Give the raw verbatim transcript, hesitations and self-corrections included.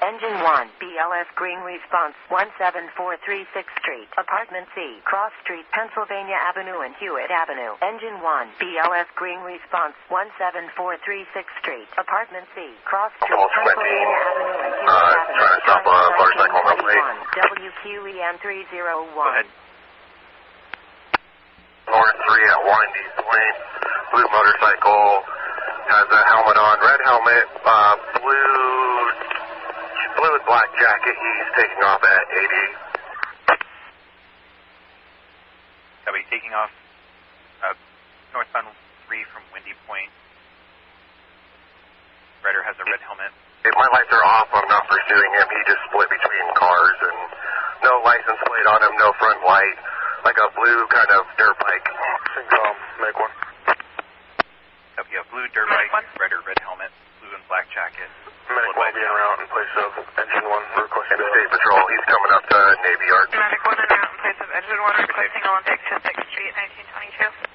Engine one, B L S Green Response, one seven four three sixth Street, Apartment C, Cross Street, Pennsylvania Avenue and Hewitt Avenue. Engine one, B L S Green Response, one seven four three sixth Street, Apartment C, Cross Street, Pennsylvania Avenue and Hewitt uh, Avenue. Trying to stop a motorcycle on the W Q E N three zero one. Horn three at Windy's Lane. Blue motorcycle, has a helmet on, red helmet, uh, blue, blue with black jacket. He's taking off at eighty. Copy, taking off uh, northbound three from Windy Point. Rider has a red helmet. If my lights are off, I'm not pursuing him. He just split between cars and no license plate on him, no front light, like a blue kind of dirt bike. Um, make one. Copy, a blue dirt bike, rider red helmet, blue and black jacket. Medic will be en route in place of Engine one requesting State Patrol. He's coming up to Navy Yard. Medic one en route in place of Engine one requesting Olympic to sixth Street, nineteen twenty-two.